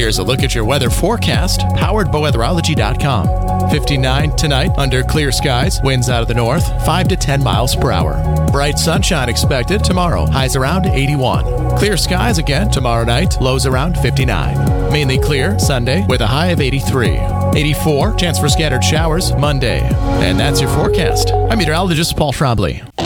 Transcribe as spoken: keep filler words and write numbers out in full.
Here's a look at your weather forecast, powered by weatherology dot com. fifty-nine tonight under clear skies, winds out of the north, five to ten miles per hour. Bright sunshine expected tomorrow, highs around eighty-one. Clear skies again tomorrow night, lows around fifty-nine. Mainly clear Sunday with a high of eighty-three. eighty-four, chance for scattered showers Monday. And that's your forecast. I'm meteorologist Paul Trombley.